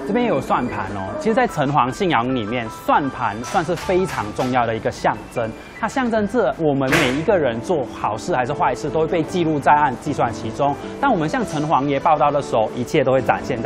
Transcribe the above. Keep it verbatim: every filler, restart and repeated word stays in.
这边也有算盘哦。其实，在城隍信仰里面，算盘算是非常重要的一个象征，它象征着我们每一个人做好事还是坏事，都会被记录在案、计算其中。当我们向城隍爷报到的时候，一切都会展现在